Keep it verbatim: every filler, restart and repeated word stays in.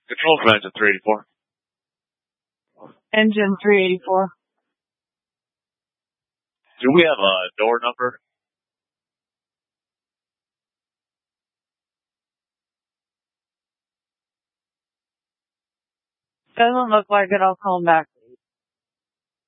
Control for engine three eighty-four. Engine three eighty-four. Do we have a door number? Doesn't look like it. I'll call him back.